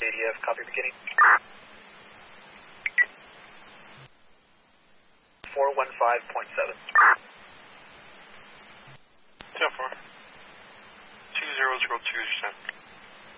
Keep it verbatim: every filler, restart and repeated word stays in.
A D F, copy beginning. four one five point seven. ten four. two zero zero two,